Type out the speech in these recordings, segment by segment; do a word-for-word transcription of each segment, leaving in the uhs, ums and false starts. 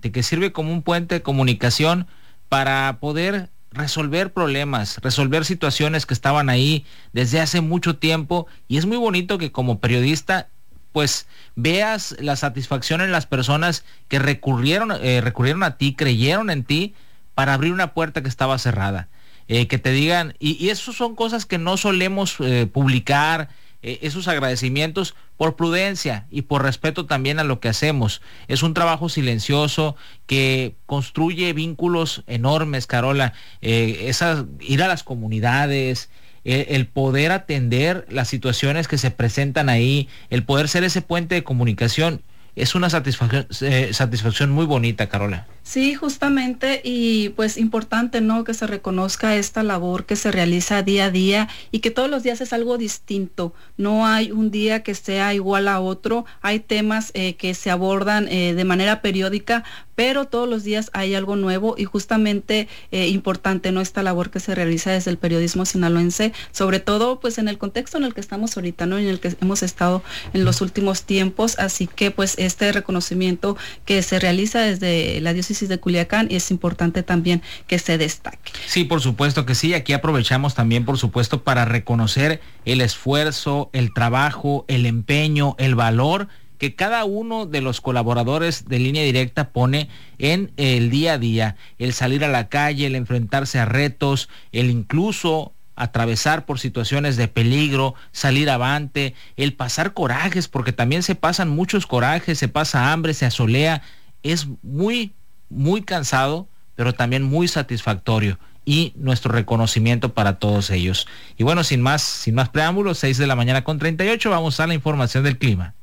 puente, que sirve como un puente de comunicación para poder resolver problemas, resolver situaciones que estaban ahí desde hace mucho tiempo, y es muy bonito que como periodista pues veas la satisfacción en las personas que recurrieron, eh, recurrieron a ti, creyeron en ti para abrir una puerta que estaba cerrada. Eh, que te digan, y, y eso son cosas que no solemos eh, publicar, eh, esos agradecimientos por prudencia y por respeto también a lo que hacemos. Es un trabajo silencioso que construye vínculos enormes, Carola. Eh, esas, ir a las comunidades, eh, el poder atender las situaciones que se presentan ahí, el poder ser ese puente de comunicación, es una satisfacción, eh, satisfacción muy bonita, Carola. Sí, justamente, y pues importante, ¿no?, que se reconozca esta labor que se realiza día a día y que todos los días es algo distinto. No hay un día que sea igual a otro, hay temas eh, que se abordan eh, de manera periódica, pero todos los días hay algo nuevo y justamente eh, importante, ¿no?, esta labor que se realiza desde el periodismo sinaloense, sobre todo pues en el contexto en el que estamos ahorita, ¿no?, en el que hemos estado en los últimos tiempos, así que pues este reconocimiento que se realiza desde la diócesis de Culiacán es importante también que se destaque. Sí, por supuesto que sí. Aquí aprovechamos también, por supuesto, para reconocer el esfuerzo, el trabajo, el empeño, el valor que cada uno de los colaboradores de Línea Directa pone en el día a día, el salir a la calle, el enfrentarse a retos, el incluso atravesar por situaciones de peligro, salir avante, el pasar corajes, porque también se pasan muchos corajes, se pasa hambre, se asolea, es muy muy cansado, pero también muy satisfactorio, y nuestro reconocimiento para todos ellos. Y bueno, sin más, sin más preámbulos, seis de la mañana con treinta y ocho, vamos a la información del clima.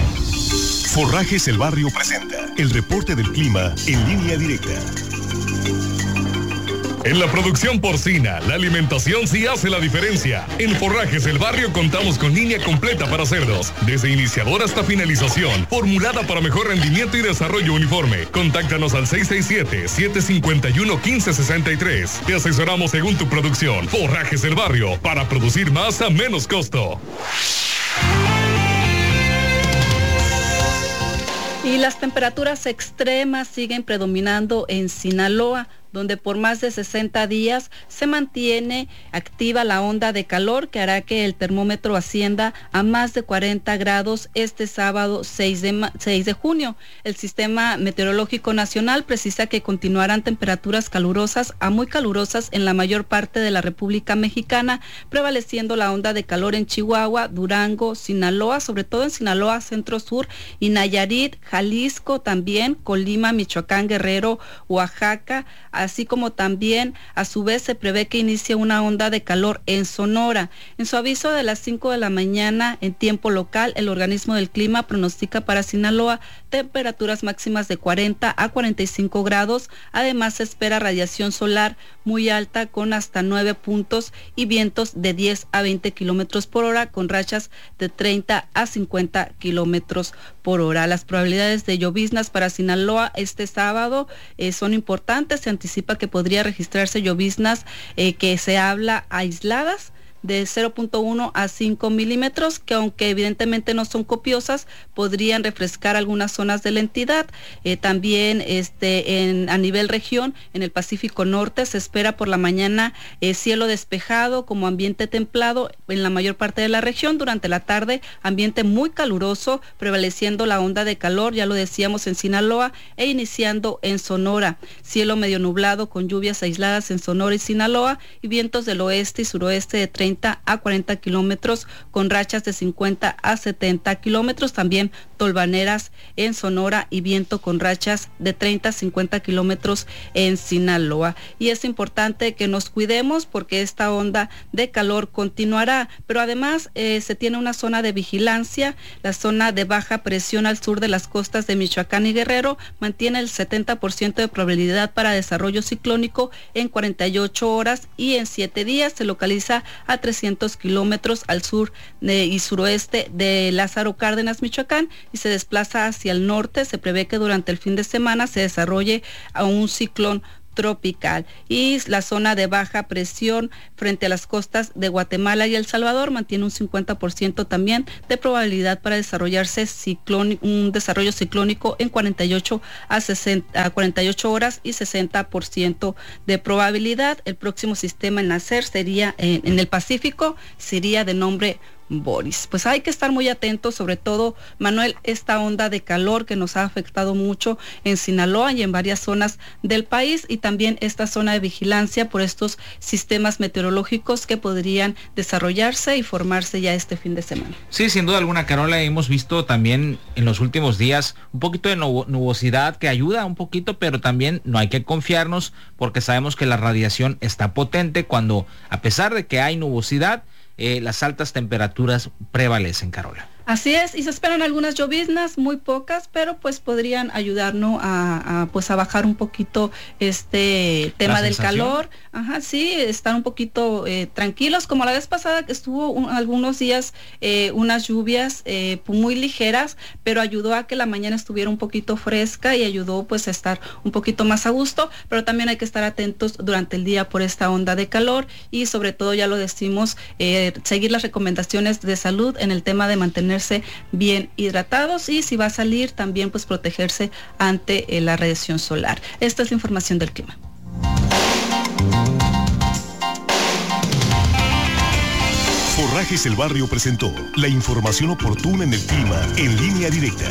Forrajes El Barrio presenta el reporte del clima en Línea Directa. En la producción porcina, la alimentación sí hace la diferencia. En Forrajes El Barrio contamos con línea completa para cerdos, desde iniciador hasta finalización, formulada para mejor rendimiento y desarrollo uniforme. Contáctanos al seis seis siete, siete cinco uno, uno cinco seis tres. Te asesoramos según tu producción. Forrajes El Barrio, para producir más a menos costo. Y las temperaturas extremas siguen predominando en Sinaloa, donde por más de sesenta días se mantiene activa la onda de calor que hará que el termómetro ascienda a más de cuarenta grados este sábado seis de junio. El Sistema Meteorológico Nacional precisa que continuarán temperaturas calurosas a muy calurosas en la mayor parte de la República Mexicana, prevaleciendo la onda de calor en Chihuahua, Durango, Sinaloa, sobre todo en Sinaloa, Centro Sur y Nayarit, Jalisco también, Colima, Michoacán, Guerrero, Oaxaca, así como también a su vez se prevé que inicie una onda de calor en Sonora. En su aviso de las cinco de la mañana en tiempo local, el organismo del clima pronostica para Sinaloa temperaturas máximas de cuarenta a cuarenta y cinco grados. Además se espera radiación solar muy alta con hasta nueve puntos y vientos de diez a veinte kilómetros por hora con rachas de treinta a cincuenta kilómetros por hora. Las probabilidades de lloviznas para Sinaloa este sábado eh, son importantes. Se anticipa que podría registrarse lloviznas eh, que se habla aisladas de cero punto uno a cinco milímetros, que aunque evidentemente no son copiosas, podrían refrescar algunas zonas de la entidad. Eh, también este, en, a nivel región, en el Pacífico Norte, se espera por la mañana eh, cielo despejado como ambiente templado en la mayor parte de la región. Durante la tarde, ambiente muy caluroso, prevaleciendo la onda de calor, ya lo decíamos, en Sinaloa e iniciando en Sonora. Cielo medio nublado con lluvias aisladas en Sonora y Sinaloa y vientos del oeste y suroeste de treinta a cuarenta kilómetros con rachas de cincuenta a setenta kilómetros, también tolvaneras en Sonora y viento con rachas de treinta a cincuenta kilómetros en Sinaloa. Y es importante que nos cuidemos porque esta onda de calor continuará, pero además eh, se tiene una zona de vigilancia, la zona de baja presión al sur de las costas de Michoacán y Guerrero mantiene el setenta por ciento de probabilidad para desarrollo ciclónico en cuarenta y ocho horas y en siete días se localiza a trescientos kilómetros al sur de, y suroeste de Lázaro Cárdenas, Michoacán, y se desplaza hacia el norte. Se prevé que durante el fin de semana se desarrolle a un ciclón tropical. Y la zona de baja presión frente a las costas de Guatemala y El Salvador mantiene un cincuenta por ciento también de probabilidad para desarrollarse ciclón, un desarrollo ciclónico en cuarenta y ocho a sesenta, a cuarenta y ocho horas y sesenta por ciento de probabilidad. El próximo sistema en nacer sería en, en el Pacífico, sería de nombre Boris. Pues hay que estar muy atentos, sobre todo, Manuel, esta onda de calor que nos ha afectado mucho en Sinaloa y en varias zonas del país, y también esta zona de vigilancia por estos sistemas meteorológicos que podrían desarrollarse y formarse ya este fin de semana. Sí, sin duda alguna, Carola, hemos visto también en los últimos días un poquito de nubosidad que ayuda un poquito, pero también no hay que confiarnos porque sabemos que la radiación está potente cuando, a pesar de que hay nubosidad, Eh, las altas temperaturas prevalecen, Carola. Así es, y se esperan algunas lloviznas, muy pocas, pero pues podrían ayudarnos a, a pues a bajar un poquito este tema del calor. Ajá, sí, estar un poquito eh, tranquilos, como la vez pasada que estuvo un, algunos días eh, unas lluvias eh, muy ligeras, pero ayudó a que la mañana estuviera un poquito fresca y ayudó pues a estar un poquito más a gusto, pero también hay que estar atentos durante el día por esta onda de calor y sobre todo, ya lo decimos, eh, seguir las recomendaciones de salud en el tema de mantener bien hidratados y si va a salir también pues protegerse ante eh, la radiación solar. Esta es la información del clima. Forrajes El Barrio presentó la información oportuna en el clima en Línea Directa.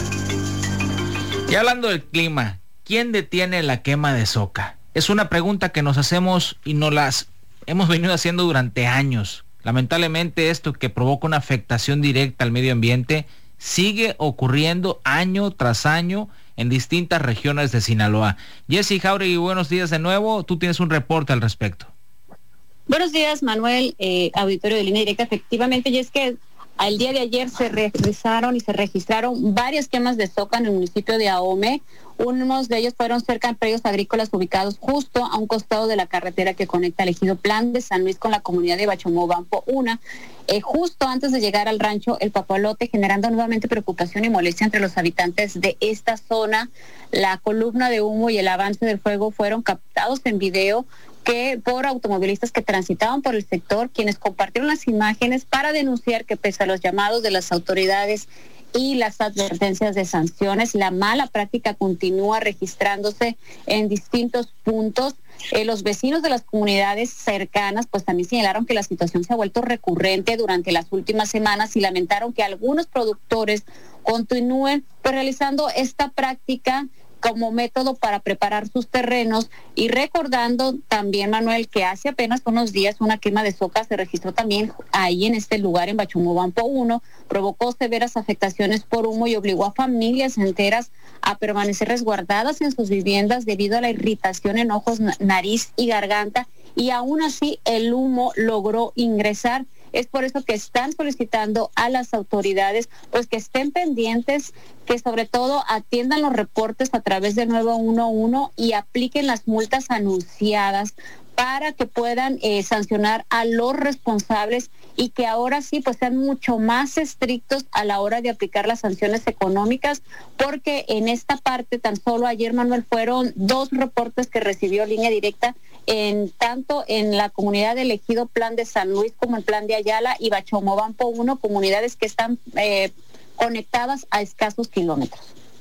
Y hablando del clima, ¿quién detiene la quema de soca? Es una pregunta que nos hacemos y nos las hemos venido haciendo durante años. Lamentablemente esto que provoca una afectación directa al medio ambiente sigue ocurriendo año tras año en distintas regiones de Sinaloa. Jessy Jauregui, buenos días de nuevo. Tú tienes un reporte al respecto. Buenos días, Manuel, eh, auditorio de Línea Directa. Efectivamente, y es que al día de ayer se realizaron y se registraron varias quemas de soca en el municipio de Ahome. Unos de ellos fueron cerca de predios agrícolas ubicados justo a un costado de la carretera que conecta el ejido Plan de San Luis con la comunidad de Bachomobampo uno, eh, justo antes de llegar al rancho El Papalote, generando nuevamente preocupación y molestia entre los habitantes de esta zona. La columna de humo y el avance del fuego fueron captados en video que por automovilistas que transitaban por el sector, quienes compartieron las imágenes para denunciar que pese a los llamados de las autoridades y las advertencias de sanciones, la mala práctica continúa registrándose en distintos puntos. Eh, los vecinos de las comunidades cercanas pues también señalaron que la situación se ha vuelto recurrente durante las últimas semanas y lamentaron que algunos productores continúen pues, realizando esta práctica como método para preparar sus terrenos, y recordando también, Manuel, que hace apenas unos días una quema de soca se registró también ahí en este lugar, en Bachomobampo uno, provocó severas afectaciones por humo y obligó a familias enteras a permanecer resguardadas en sus viviendas debido a la irritación en ojos, nariz y garganta, y aún así el humo logró ingresar. Es por eso que están solicitando a las autoridades pues que estén pendientes, que sobre todo atiendan los reportes a través del nueve uno uno y apliquen las multas anunciadas para que puedan eh, sancionar a los responsables y que ahora sí pues sean mucho más estrictos a la hora de aplicar las sanciones económicas, porque en esta parte tan solo ayer, Manuel, fueron dos reportes que recibió Línea Directa, en tanto en la comunidad del ejido Plan de San Luis como el Plan de Ayala y Bachomobampo uno, comunidades que están eh, conectadas a escasos kilómetros.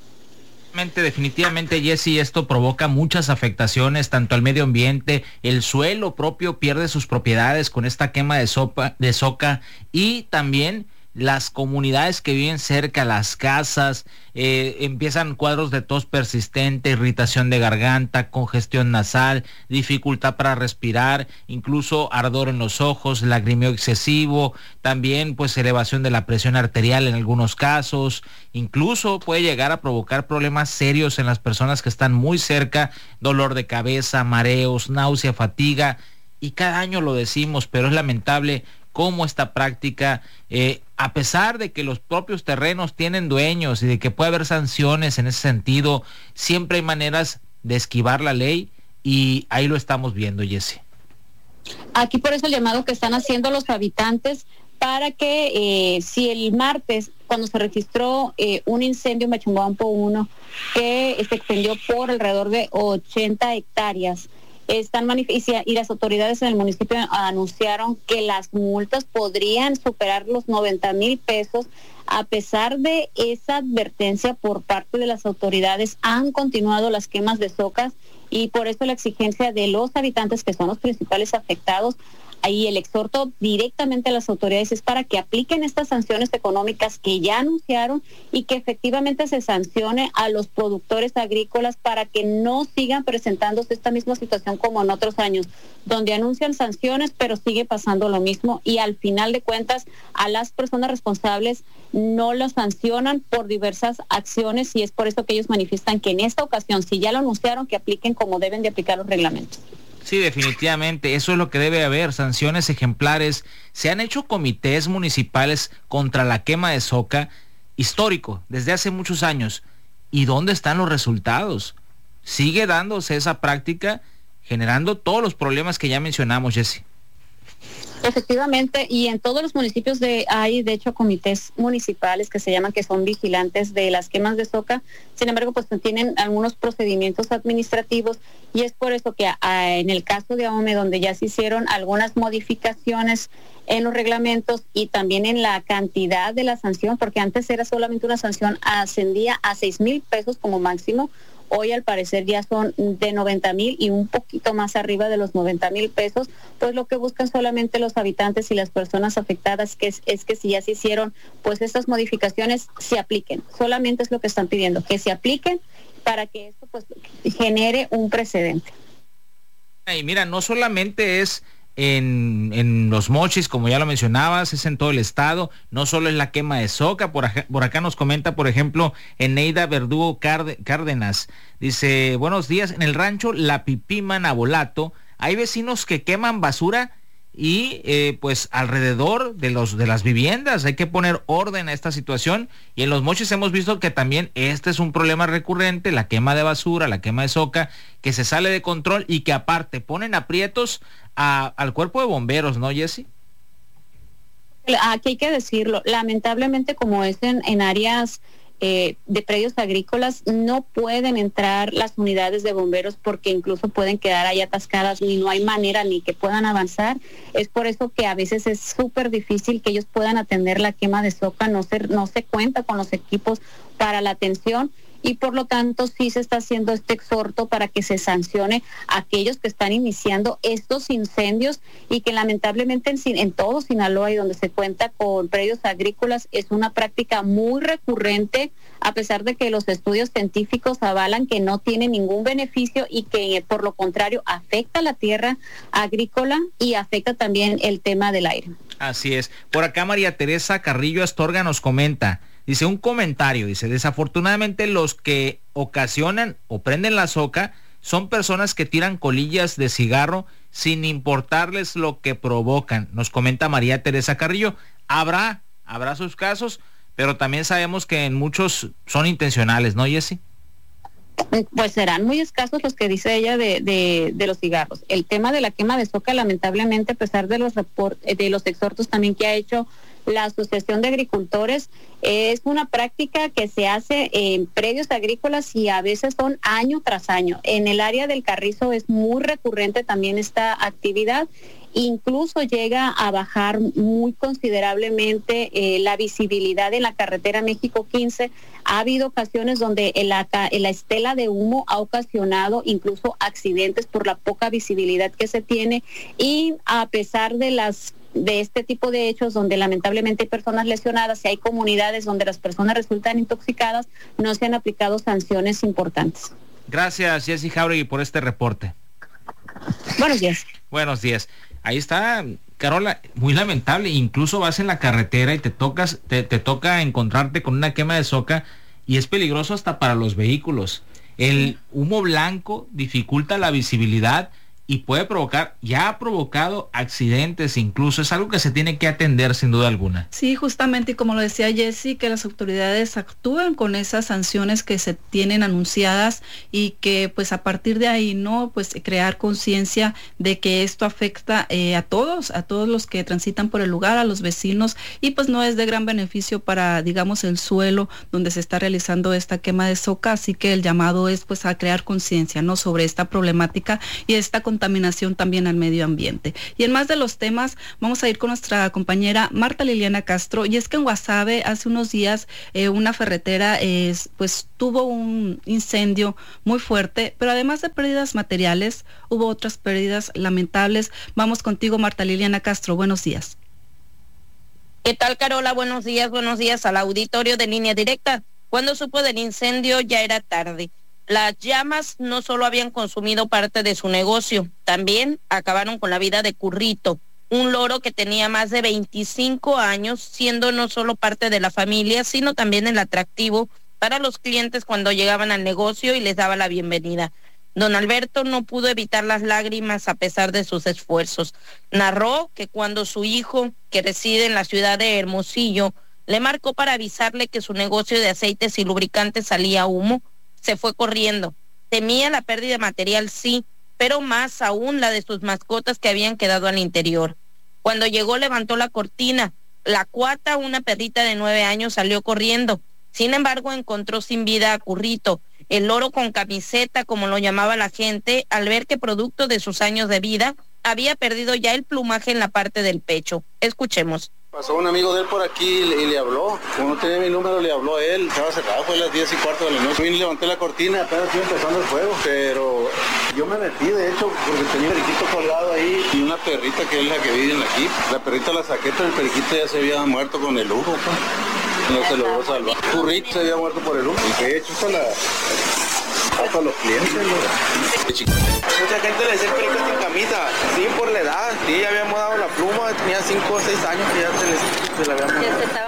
Definitivamente, Jessy, esto provoca muchas afectaciones tanto al medio ambiente, el suelo propio pierde sus propiedades con esta quema de sopa, de soca, y también las comunidades que viven cerca, las casas, eh, empiezan cuadros de tos persistente, irritación de garganta, congestión nasal, dificultad para respirar, incluso ardor en los ojos, lagrimeo excesivo, también pues elevación de la presión arterial en algunos casos, incluso puede llegar a provocar problemas serios en las personas que están muy cerca, dolor de cabeza, mareos, náusea, fatiga, y cada año lo decimos, pero es lamentable cómo esta práctica, eh, a pesar de que los propios terrenos tienen dueños y de que puede haber sanciones en ese sentido, siempre hay maneras de esquivar la ley, y ahí lo estamos viendo, Jessy. Aquí por eso el llamado que están haciendo los habitantes para que eh, si el martes, cuando se registró eh, un incendio en Bachomobampo uno que se extendió por alrededor de ochenta hectáreas, están manif- y las autoridades en el municipio anunciaron que las multas podrían superar los noventa mil pesos. A pesar de esa advertencia por parte de las autoridades, han continuado las quemas de socas y por eso la exigencia de los habitantes, que son los principales afectados, ahí el exhorto directamente a las autoridades es para que apliquen estas sanciones económicas que ya anunciaron y que efectivamente se sancione a los productores agrícolas para que no sigan presentándose esta misma situación como en otros años, donde anuncian sanciones pero sigue pasando lo mismo y al final de cuentas a las personas responsables no los sancionan por diversas acciones y es por eso que ellos manifiestan que en esta ocasión, si ya lo anunciaron, que apliquen como deben de aplicar los reglamentos. Sí, definitivamente, eso es lo que debe haber, sanciones ejemplares. Se han hecho comités municipales contra la quema de soca, histórico, desde hace muchos años. ¿Y dónde están los resultados? Sigue dándose esa práctica, generando todos los problemas que ya mencionamos, Jessy. Efectivamente, y en todos los municipios de hay de hecho comités municipales que se llaman, que son vigilantes de las quemas de soca. Sin embargo, pues tienen algunos procedimientos administrativos y es por eso que a, en el caso de Ahome, donde ya se hicieron algunas modificaciones en los reglamentos y también en la cantidad de la sanción, porque antes era solamente una sanción, ascendía a seis mil pesos como máximo. Hoy al parecer ya son de noventa mil y un poquito más arriba de los noventa mil pesos, pues lo que buscan solamente los habitantes y las personas afectadas que es, es que si ya se hicieron pues estas modificaciones se apliquen. Solamente es lo que están pidiendo, que se apliquen para que esto pues genere un precedente. Y mira, no solamente es En, en Los Mochis, como ya lo mencionabas, es en todo el estado, no solo es la quema de soca, por acá, por acá nos comenta, por ejemplo, Eneida Verdugo Cárdenas, dice, buenos días, en el rancho La Pipima Nabolato, hay vecinos que queman basura y eh, pues alrededor de los de las viviendas hay que poner orden a esta situación y en Los Mochis hemos visto que también este es un problema recurrente, la quema de basura, la quema de soca, que se sale de control y que aparte ponen aprietos a, al cuerpo de bomberos, ¿no, Jessy? Aquí hay que decirlo, lamentablemente como es en, en áreas Eh, de predios agrícolas no pueden entrar las unidades de bomberos porque incluso pueden quedar ahí atascadas y no hay manera ni que puedan avanzar. Es por eso que a veces es súper difícil que ellos puedan atender la quema de soca, no se, no se cuenta con los equipos para la atención y por lo tanto sí se está haciendo este exhorto para que se sancione a aquellos que están iniciando estos incendios y que lamentablemente en, en todo Sinaloa y donde se cuenta con predios agrícolas es una práctica muy recurrente, a pesar de que los estudios científicos avalan que no tiene ningún beneficio y que por lo contrario afecta la tierra agrícola y afecta también el tema del aire. Así es. Por acá María Teresa Carrillo Astorga nos comenta, dice un comentario, dice, desafortunadamente los que ocasionan o prenden la soca son personas que tiran colillas de cigarro sin importarles lo que provocan. Nos comenta María Teresa Carrillo, habrá, habrá sus casos, pero también sabemos que en muchos son intencionales, ¿no, Jessy? Pues serán muy escasos los que dice ella de, de, de los cigarros. El tema de la quema de soca, lamentablemente, a pesar de los report, de los exhortos también que ha hecho la Asociación de Agricultores, es una práctica que se hace en predios agrícolas y a veces son año tras año. En el área del Carrizo es muy recurrente también esta actividad. Incluso llega a bajar muy considerablemente eh, la visibilidad en la carretera México quince. Ha habido ocasiones donde la, la estela de humo ha ocasionado incluso accidentes por la poca visibilidad que se tiene y a pesar de las de este tipo de hechos donde lamentablemente hay personas lesionadas y hay comunidades donde las personas resultan intoxicadas, no se han aplicado sanciones importantes. Gracias, Jessy Jauregui, por este reporte. Buenos días. Buenos días. Ahí está, Carola, muy lamentable, incluso vas en la carretera y te tocas, te, te toca encontrarte con una quema de soca y es peligroso hasta para los vehículos. El humo blanco dificulta la visibilidad y puede provocar, ya ha provocado accidentes incluso, es algo que se tiene que atender sin duda alguna. Sí, justamente, y como lo decía Jessy, que las autoridades actúen con esas sanciones que se tienen anunciadas y que pues a partir de ahí, ¿no? Pues crear conciencia de que esto afecta eh, a todos, a todos los que transitan por el lugar, a los vecinos, y pues no es de gran beneficio para, digamos, el suelo donde se está realizando esta quema de soca, así que el llamado es pues a crear conciencia, ¿no? Sobre esta problemática y esta contaminación contaminación también al medio ambiente. Y en más de los temas, vamos a ir con nuestra compañera Marta Liliana Castro, y es que en Guasave hace unos días eh, una ferretera eh, pues tuvo un incendio muy fuerte, pero además de pérdidas materiales, hubo otras pérdidas lamentables. Vamos contigo, Marta Liliana Castro, buenos días. ¿Qué tal, Carola? Buenos días, buenos días al auditorio de Línea Directa. Cuando supo del incendio ya era tarde. Las llamas no solo habían consumido parte de su negocio, también acabaron con la vida de Currito, un loro que tenía más de veinticinco años, siendo no solo parte de la familia, sino también el atractivo para los clientes cuando llegaban al negocio y les daba la bienvenida. Don Alberto no pudo evitar las lágrimas a pesar de sus esfuerzos. Narró que cuando su hijo, que reside en la ciudad de Hermosillo, le marcó para avisarle que su negocio de aceites y lubricantes salía humo, se fue corriendo. Temía la pérdida material, sí, pero más aún la de sus mascotas que habían quedado al interior. Cuando llegó, levantó la cortina. La Cuata, una perrita de nueve años, salió corriendo. Sin embargo, encontró sin vida a Currito, el loro con camiseta, como lo llamaba la gente, al ver que producto de sus años de vida, había perdido ya el plumaje en la parte del pecho. Escuchemos. Pasó un amigo de él por aquí y le, y le habló. Como no tenía mi número, le habló a él. Estaba cerrado, fue a las diez y cuarto de la noche. Vine y levanté la cortina, apenas iba empezando el fuego. Pero yo me metí, de hecho, porque tenía un periquito colgado ahí y una perrita que es la que viven aquí. La perrita la saqué, pero el periquito ya se había muerto con el humo. Pues. No se logró salvar. Currito se había muerto por el humo. Y de hecho, hasta la... hasta los clientes, ¿no? Mucha gente le decía el perico sin camisa, sí, por la edad, sí, ya habíamos dado la pluma, tenía cinco o seis años que ya se, les, se la habíamos dado.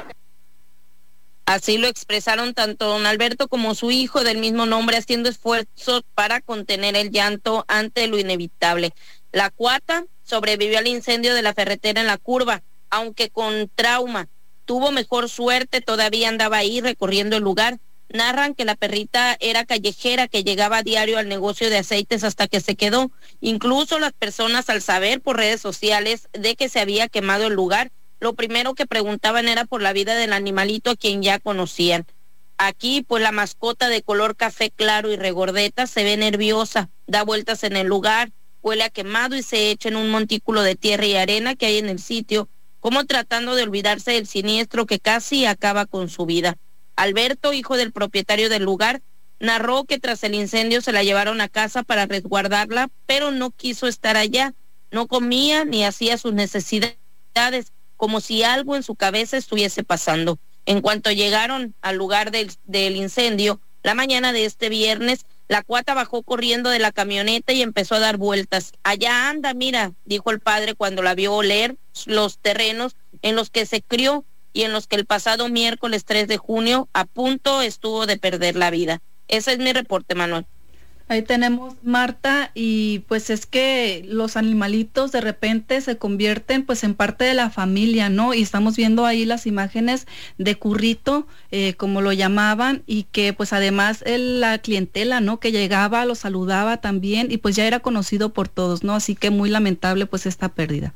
Así lo expresaron tanto don Alberto como su hijo del mismo nombre, haciendo esfuerzos para contener el llanto ante lo inevitable. La Cuata sobrevivió al incendio de la ferretera en La Curva, aunque con trauma. Tuvo mejor suerte, todavía andaba ahí recorriendo el lugar. Narran que la perrita era callejera, que llegaba a diario al negocio de aceites hasta que se quedó. Incluso las personas, al saber por redes sociales de que se había quemado el lugar, lo primero que preguntaban era por la vida del animalito a quien ya conocían. Aquí, pues la mascota de color café claro y regordeta se ve nerviosa, da vueltas en el lugar, huele a quemado y se echa en un montículo de tierra y arena que hay en el sitio, como tratando de olvidarse del siniestro que casi acaba con su vida. Alberto, hijo del propietario del lugar, narró que tras el incendio se la llevaron a casa para resguardarla, pero no quiso estar allá. No comía ni hacía sus necesidades, como si algo en su cabeza estuviese pasando. En cuanto llegaron al lugar del, del incendio, la mañana de este viernes, la Cuata bajó corriendo de la camioneta y empezó a dar vueltas. Allá anda, mira, dijo el padre cuando la vio oler los terrenos en los que se crió y en los que el pasado miércoles tres de junio a punto estuvo de perder la vida. Ese es mi reporte, Manuel. Ahí tenemos, Marta, y pues es que los animalitos de repente se convierten pues en parte de la familia, ¿no? Y estamos viendo ahí las imágenes de Currito, eh, como lo llamaban, y que pues además el, la clientela, ¿no? Que llegaba, lo saludaba también, y pues ya era conocido por todos, ¿no? Así que muy lamentable pues esta pérdida.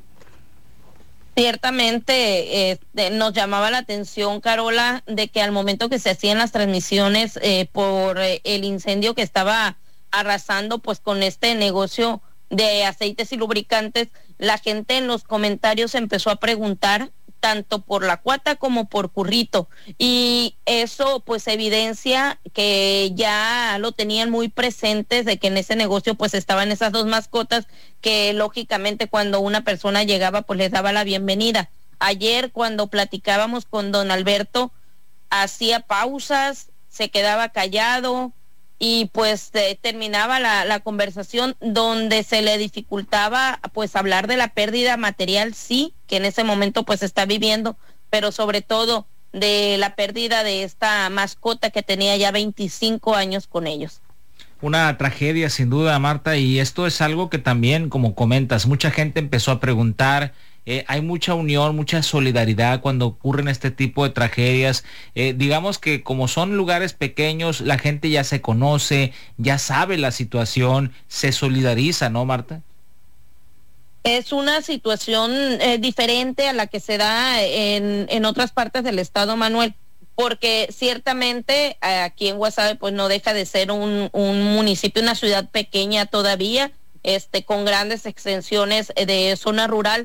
Ciertamente eh, de, nos llamaba la atención, Carola, de que al momento que se hacían las transmisiones eh, por eh, el incendio que estaba arrasando pues con este negocio de aceites y lubricantes, la gente en los comentarios empezó a preguntar tanto por la Cuata como por Currito, y eso pues evidencia que ya lo tenían muy presentes, de que en ese negocio pues estaban esas dos mascotas que lógicamente cuando una persona llegaba pues les daba la bienvenida. Ayer cuando platicábamos con don Alberto, hacía pausas, se quedaba callado y pues eh, terminaba la, la conversación donde se le dificultaba pues hablar de la pérdida material, sí, que en ese momento pues está viviendo, pero sobre todo de la pérdida de esta mascota que tenía ya veinticinco años con ellos. Una tragedia sin duda, Marta, y esto es algo que también, como comentas, mucha gente empezó a preguntar. Eh, hay mucha unión, mucha solidaridad cuando ocurren este tipo de tragedias. Eh, digamos que como son lugares pequeños, la gente ya se conoce, ya sabe la situación, se solidariza, ¿no, Marta? Es una situación eh, diferente a la que se da en, en otras partes del estado, Manuel, porque ciertamente eh, aquí en Guasave pues no deja de ser un, un municipio, una ciudad pequeña todavía, este, con grandes extensiones de zona rural.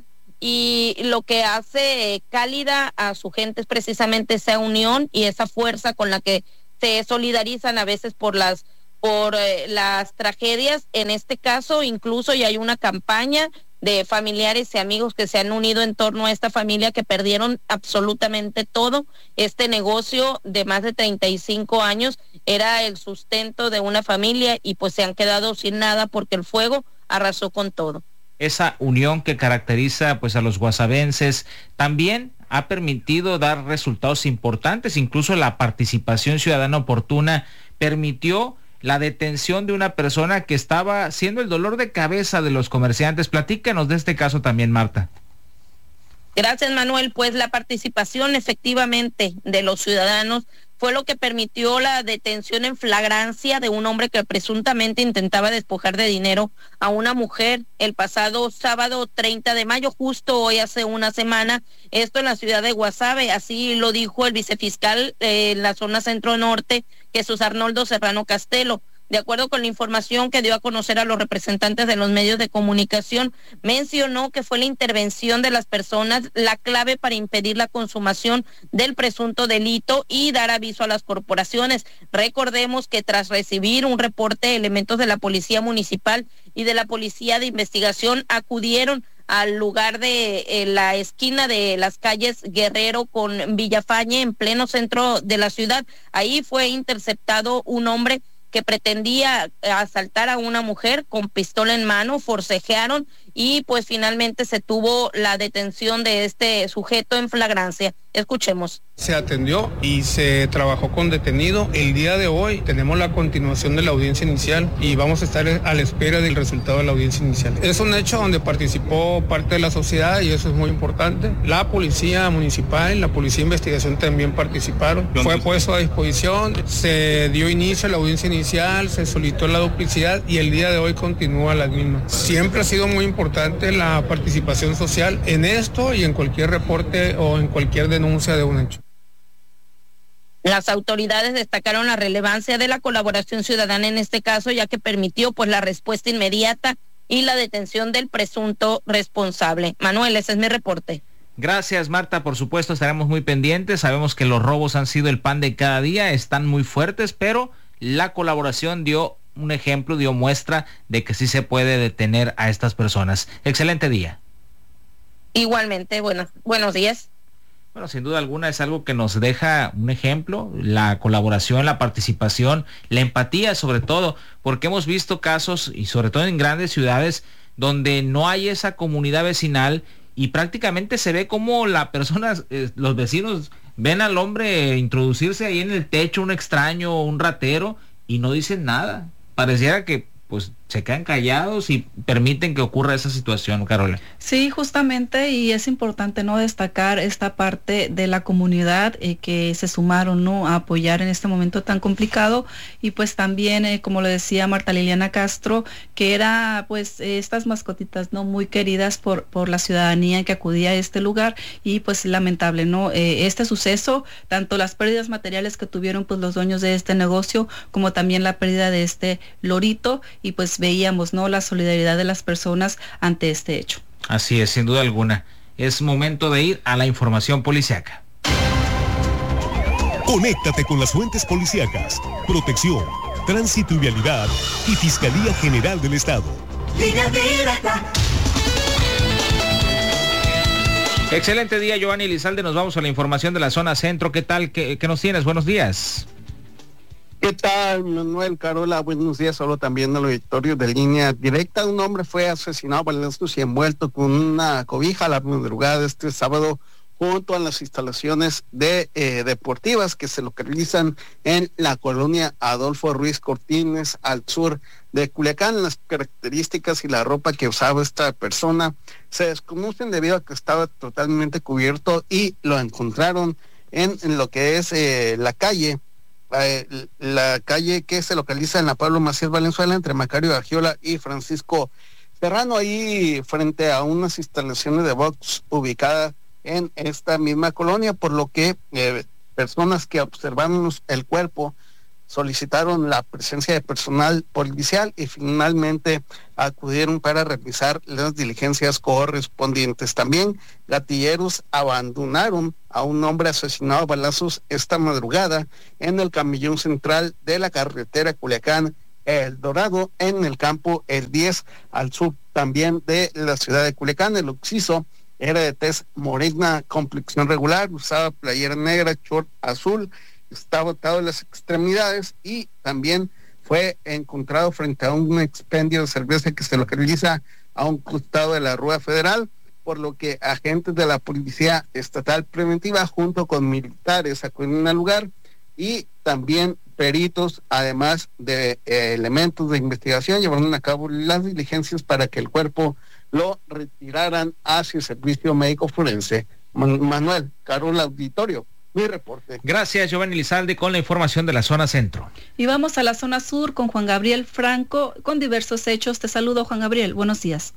Y lo que hace cálida a su gente es precisamente esa unión y esa fuerza con la que se solidarizan a veces por las por eh, las tragedias. En este caso incluso ya hay una campaña de familiares y amigos que se han unido en torno a esta familia que perdieron absolutamente todo. Este negocio de más de treinta y cinco años era el sustento de una familia y pues se han quedado sin nada porque el fuego arrasó con todo. Esa unión que caracteriza pues a los guasabenses también ha permitido dar resultados importantes. Incluso la participación ciudadana oportuna permitió la detención de una persona que estaba siendo el dolor de cabeza de los comerciantes. Platícanos de este caso también, Marta. Gracias, Manuel. Pues la participación efectivamente de los ciudadanos fue lo que permitió la detención en flagrancia de un hombre que presuntamente intentaba despojar de dinero a una mujer el pasado sábado treinta de mayo, justo hoy hace una semana, esto en la ciudad de Guasave. Así lo dijo el vicefiscal eh, en la zona centro-norte, Jesús Arnoldo Serrano Castelo. De acuerdo con la información que dio a conocer a los representantes de los medios de comunicación, mencionó que fue la intervención de las personas la clave para impedir la consumación del presunto delito y dar aviso a las corporaciones. Recordemos que tras recibir un reporte, elementos de la Policía Municipal y de la Policía de Investigación acudieron al lugar de eh, la esquina de las calles Guerrero con Villafañe, en pleno centro de la ciudad. Ahí fue interceptado un hombre que pretendía asaltar a una mujer con pistola en mano. Forcejearon y pues finalmente se tuvo la detención de este sujeto en flagrancia. Escuchemos. Se atendió y se trabajó con detenido. El día de hoy tenemos la continuación de la audiencia inicial y vamos a estar a la espera del resultado de la audiencia inicial. Es un hecho donde participó parte de la sociedad y eso es muy importante. La policía municipal, la policía de investigación también participaron. Fue puesto a disposición, se dio inicio a la audiencia inicial, se solicitó la duplicidad y el día de hoy continúa la misma. Siempre ha sido muy importante la participación social en esto y en cualquier reporte o en cualquier denuncia de un hecho. Las autoridades destacaron la relevancia de la colaboración ciudadana en este caso, ya que permitió pues la respuesta inmediata y la detención del presunto responsable. Manuel, ese es mi reporte. Gracias, Marta. Por supuesto, estaremos muy pendientes. Sabemos que los robos han sido el pan de cada día, están muy fuertes, pero la colaboración dio un ejemplo, dio muestra de que sí se puede detener a estas personas. Excelente día. Igualmente, buenos, buenos días. Bueno, sin duda alguna es algo que nos deja un ejemplo, la colaboración, la participación, la empatía sobre todo, porque hemos visto casos, y sobre todo en grandes ciudades, donde no hay esa comunidad vecinal y prácticamente se ve como la persona, eh, los vecinos ven al hombre introducirse ahí en el techo, un extraño, un ratero, y no dicen nada. Pareciera que pues se quedan callados y permiten que ocurra esa situación, Carola. Sí, justamente, y es importante no destacar esta parte de la comunidad eh, que se sumaron no a apoyar en este momento tan complicado, y pues también eh, como lo decía Marta Liliana Castro, que era pues eh, estas mascotitas no muy queridas por por la ciudadanía que acudía a este lugar, y pues lamentable no eh, este suceso, tanto las pérdidas materiales que tuvieron pues los dueños de este negocio, como también la pérdida de este lorito, y pues veíamos no la solidaridad de las personas ante este hecho. Así es, sin duda alguna. Es momento de ir a la información policíaca. Conéctate con las fuentes policíacas, protección, tránsito y vialidad y Fiscalía General del Estado. Línea directa. Excelente día, Giovanni Lizalde. Nos vamos a la información de la zona centro. ¿Qué tal? ¿Qué, qué nos tienes? Buenos días. ¿Qué tal, Manuel, Carola? Buenos días. Solo también al auditorio de Línea Directa. Un hombre fue asesinado por balazos y envuelto con una cobija a la madrugada este sábado junto a las instalaciones de eh, deportivas que se localizan en la colonia Adolfo Ruiz Cortines, al sur de Culiacán. Las características y la ropa que usaba esta persona se desconocen debido a que estaba totalmente cubierto y lo encontraron en, en lo que es eh, la calle Eh, la calle que se localiza en la Pablo Macías Valenzuela, entre Macario Agiola y Francisco Serrano, ahí frente a unas instalaciones de box ubicadas en esta misma colonia, por lo que eh, personas que observaron el cuerpo solicitaron la presencia de personal policial y finalmente acudieron para realizar las diligencias correspondientes. También gatilleros abandonaron a un hombre asesinado a balazos esta madrugada en el camellón central de la carretera Culiacán El Dorado, en el campo El diez, al sur también de la ciudad de Culiacán. El occiso era de tez morena, complexión regular, usaba playera negra, short azul, estaba atado en las extremidades y también fue encontrado frente a un expendio de cerveza que se localiza a un costado de la Rueda Federal, por lo que agentes de la Policía Estatal Preventiva junto con militares acudieron al lugar y también peritos, además de eh, elementos de investigación, llevaron a cabo las diligencias para que el cuerpo lo retiraran hacia el servicio médico forense. Man- Manuel, Carol Auditorio, mi reporte. Gracias, Giovanni Lizalde, con la información de la zona centro. Y vamos a la zona sur con Juan Gabriel Franco con diversos hechos. Te saludo, Juan Gabriel. Buenos días.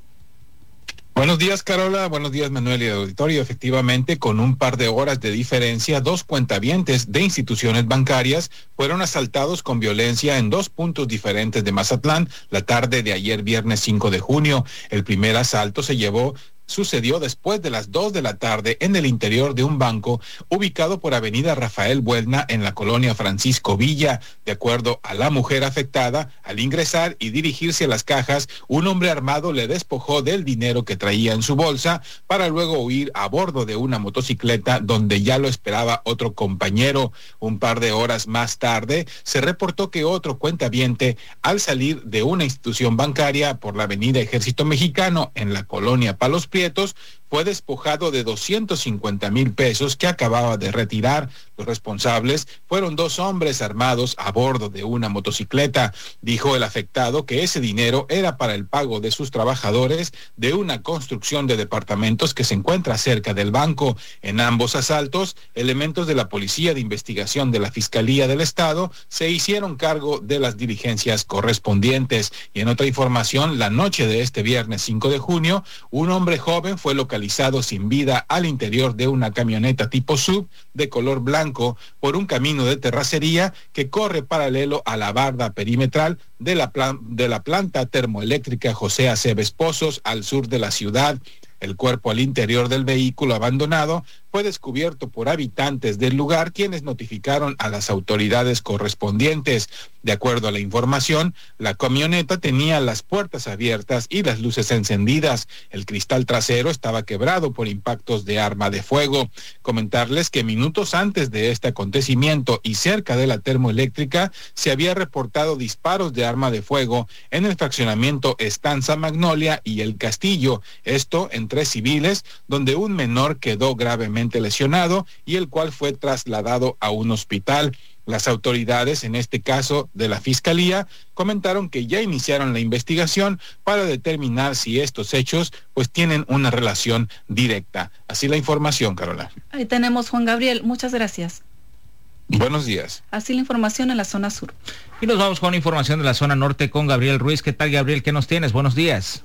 Buenos días, Carola. Buenos días, Manuel y el auditorio. Efectivamente, con un par de horas de diferencia, dos cuentavientes de instituciones bancarias fueron asaltados con violencia en dos puntos diferentes de Mazatlán la tarde de ayer, viernes cinco de junio. El primer asalto se llevó sucedió después de las dos de la tarde en el interior de un banco ubicado por Avenida Rafael Buelna en la colonia Francisco Villa. De acuerdo a la mujer afectada, al ingresar y dirigirse a las cajas, un hombre armado le despojó del dinero que traía en su bolsa para luego huir a bordo de una motocicleta donde ya lo esperaba otro compañero. Un par de horas más tarde se reportó que otro cuentaviente, al salir de una institución bancaria por la Avenida Ejército Mexicano en la colonia Palos Prietos, fue despojado de doscientos cincuenta mil pesos que acababa de retirar. Los responsables fueron dos hombres armados a bordo de una motocicleta. Dijo el afectado que ese dinero era para el pago de sus trabajadores de una construcción de departamentos que se encuentra cerca del banco. En ambos asaltos, elementos de la Policía de Investigación de la Fiscalía del Estado se hicieron cargo de las diligencias correspondientes. Y en otra información, la noche de este viernes cinco de junio, un hombre joven fue localizado sin vida al interior de una camioneta tipo S U V de color blanco por un camino de terracería que corre paralelo a la barda perimetral de la, plan- de la planta termoeléctrica José Aceves Pozos al sur de la ciudad. El cuerpo al interior del vehículo abandonado fue descubierto por habitantes del lugar, quienes notificaron a las autoridades correspondientes. De acuerdo a la información, la camioneta tenía las puertas abiertas y las luces encendidas. El cristal trasero estaba quebrado por impactos de arma de fuego. Comentarles que minutos antes de este acontecimiento y cerca de la termoeléctrica se había reportado disparos de arma de fuego en el fraccionamiento Estanza Magnolia y El Castillo, esto en tres civiles, donde un menor quedó gravemente lesionado y el cual fue trasladado a un hospital. Las autoridades, en este caso de la Fiscalía, comentaron que ya iniciaron la investigación para determinar si estos hechos pues tienen una relación directa. Así la información, Carola. Ahí tenemos, Juan Gabriel. Muchas gracias. Buenos días. Así la información en la zona sur. Y nos vamos con información de la zona norte con Gabriel Ruiz. ¿Qué tal, Gabriel? ¿Qué nos tienes? Buenos días.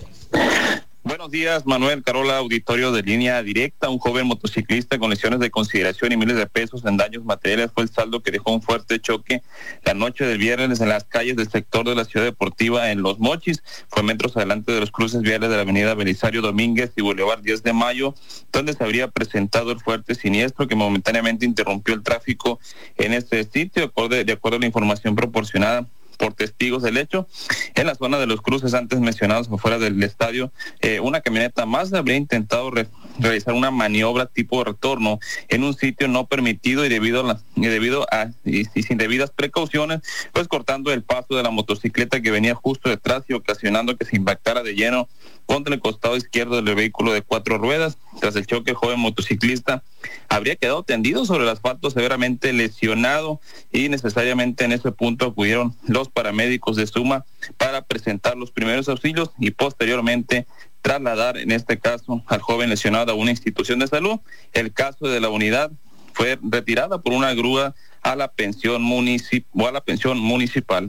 Buenos días, Manuel, Carola, auditorio de Línea Directa. Un joven motociclista con lesiones de consideración y miles de pesos en daños materiales fue el saldo que dejó un fuerte choque la noche del viernes en las calles del sector de la Ciudad Deportiva en Los Mochis. Fue metros adelante de los cruces viales de la avenida Belisario Domínguez y Boulevard diez de mayo, donde se habría presentado el fuerte siniestro que momentáneamente interrumpió el tráfico en este sitio. De acuerdo, de acuerdo a la información proporcionada por testigos del hecho, en la zona de los cruces antes mencionados afuera del estadio, eh, una camioneta Mazda habría intentado re- realizar una maniobra tipo de retorno en un sitio no permitido y debido a, la, y debido a y, y sin debidas precauciones, pues cortando el paso de la motocicleta que venía justo detrás y ocasionando que se impactara de lleno contra el costado izquierdo del vehículo de cuatro ruedas. Tras el choque, el joven motociclista habría quedado tendido sobre el asfalto, severamente lesionado, y necesariamente en ese punto acudieron los paramédicos de Suma para presentar los primeros auxilios y posteriormente trasladar, en este caso, al joven lesionado a una institución de salud. El caso de la unidad fue retirada por una grúa a la pensión municip- o a la pensión municipal.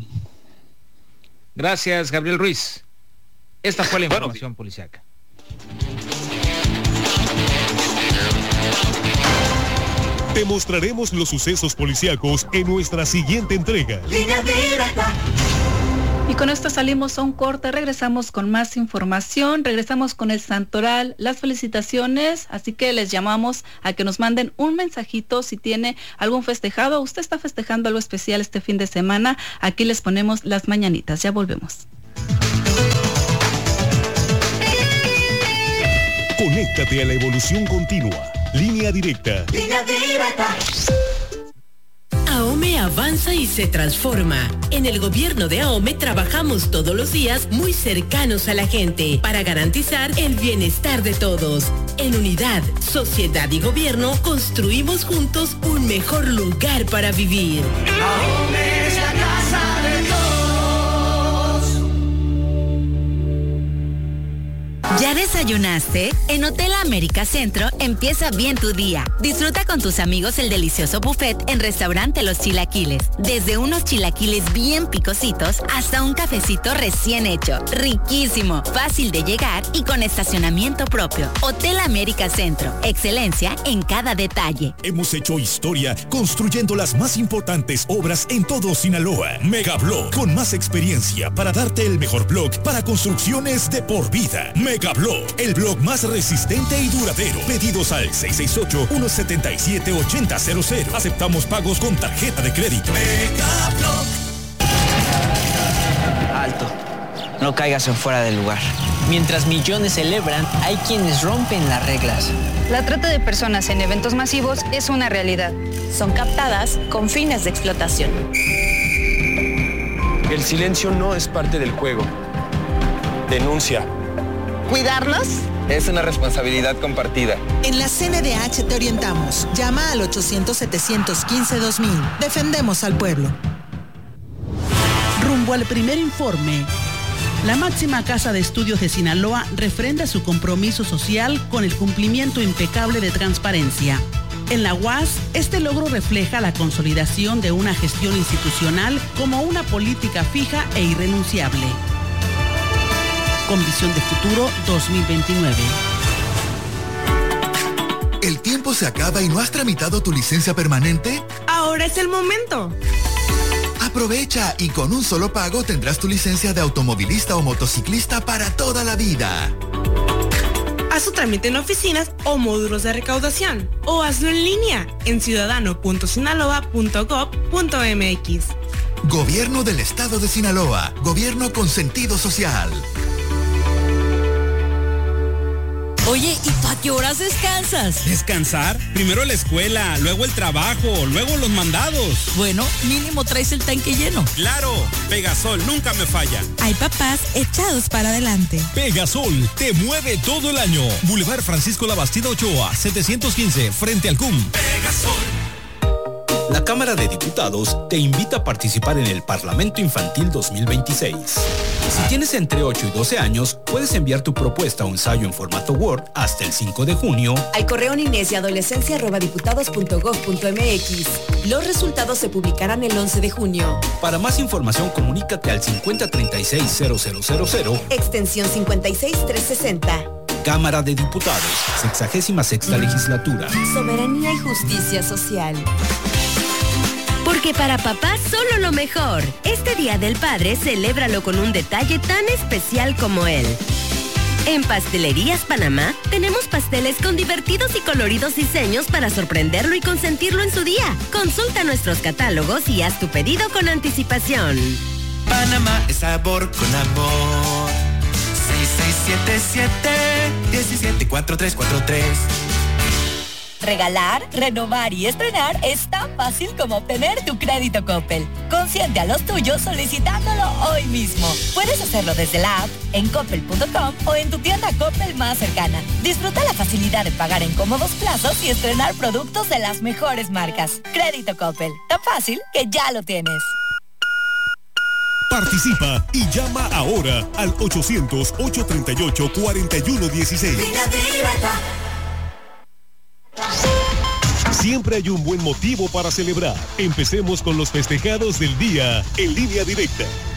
Gracias, Gabriel Ruiz. Esta fue la información bueno, policiaca. Te mostraremos los sucesos policíacos en nuestra siguiente entrega. Línea Directa. Y con esto salimos a un corte, regresamos con más información, regresamos con el Santoral, las felicitaciones, así que les llamamos a que nos manden un mensajito si tiene algún festejado, usted está festejando algo especial este fin de semana, aquí les ponemos las mañanitas, ya volvemos. Conéctate a la evolución continua. Línea Directa. Línea Directa. AOME avanza y se transforma. En el gobierno de AOME trabajamos todos los días muy cercanos a la gente para garantizar el bienestar de todos. En unidad, sociedad y gobierno construimos juntos un mejor lugar para vivir. AOME es la casa de todos. ¿Ya desayunaste? En Hotel América Centro empieza bien tu día. Disfruta con tus amigos el delicioso buffet en Restaurante Los Chilaquiles. Desde unos chilaquiles bien picositos hasta un cafecito recién hecho. Riquísimo, fácil de llegar y con estacionamiento propio. Hotel América Centro. Excelencia en cada detalle. Hemos hecho historia construyendo las más importantes obras en todo Sinaloa. Megablock, con más experiencia para darte el mejor block para construcciones de por vida. Megablock, el blog más resistente y duradero. Pedidos al seis seis ocho, uno siete siete, ocho cero cero cero. Aceptamos pagos con tarjeta de crédito. Megablock. Alto. No caigas en fuera del lugar. Mientras millones celebran, hay quienes rompen las reglas. La trata de personas en eventos masivos es una realidad. Son captadas con fines de explotación. El silencio no es parte del juego. Denuncia. ¿Cuidarlos? Es una responsabilidad compartida. En la C N D H te orientamos. Llama al ochocientos, setecientos quince, dos mil. Defendemos al pueblo. Rumbo al primer informe. La máxima casa de estudios de Sinaloa refrenda su compromiso social con el cumplimiento impecable de transparencia. En la U A S, este logro refleja la consolidación de una gestión institucional como una política fija e irrenunciable. Con visión de futuro dos mil veintinueve. ¿El tiempo se acaba y no has tramitado tu licencia permanente? Ahora es el momento. Aprovecha y con un solo pago tendrás tu licencia de automovilista o motociclista para toda la vida. Haz tu trámite en oficinas o módulos de recaudación o hazlo en línea en ciudadano punto sinaloa punto gob punto mx. Gobierno del Estado de Sinaloa. Gobierno con sentido social. Oye, ¿y tú a qué horas descansas? ¿Descansar? Primero la escuela, luego el trabajo, luego los mandados. Bueno, mínimo traes el tanque lleno. ¡Claro! Pegasol nunca me falla. Hay papás echados para adelante. Pegasol te mueve todo el año. Boulevard Francisco Labastida Ochoa, setecientos quince, frente al C U M. Pegasol. La Cámara de Diputados te invita a participar en el Parlamento Infantil dos mil veintiséis. Si tienes entre ocho y doce años, puedes enviar tu propuesta o ensayo en formato Word hasta el cinco de junio al correo niñez y adolescencia arroba diputados punto gob punto mx. Los resultados se publicarán el once de junio. Para más información, comunícate al cincuenta treinta y seis cero cero cero cero, extensión cincuenta y seis trescientos sesenta. Cámara de Diputados, sexagésima sexta legislatura. Soberanía y justicia social. Porque para papá solo lo mejor. Este Día del Padre, celébralo con un detalle tan especial como él. En Pastelerías Panamá tenemos pasteles con divertidos y coloridos diseños para sorprenderlo y consentirlo en su día. Consulta nuestros catálogos y haz tu pedido con anticipación. Panamá es sabor con amor. seis seis siete siete, uno siete cuatro tres cuatro tres. Regalar, renovar y estrenar es tan fácil como obtener tu crédito Coppel. Consiente a los tuyos solicitándolo hoy mismo. Puedes hacerlo desde la app, en coppel punto com o en tu tienda Coppel más cercana. Disfruta la facilidad de pagar en cómodos plazos y estrenar productos de las mejores marcas. Crédito Coppel, tan fácil que ya lo tienes. Participa y llama ahora al ochocientos, ocho treinta y ocho, cuarenta y uno dieciséis. Siempre hay un buen motivo para celebrar. Empecemos con los festejados del día en Línea Directa.